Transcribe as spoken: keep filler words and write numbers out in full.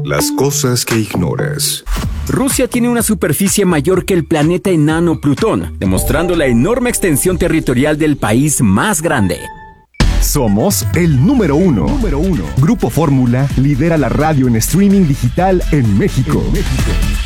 Las cosas que ignoras. Rusia tiene una superficie mayor que el planeta enano Plutón, demostrando la enorme extensión territorial del país más grande. Somos el número uno. Número uno. Grupo Fórmula lidera la radio en streaming digital en México. En México.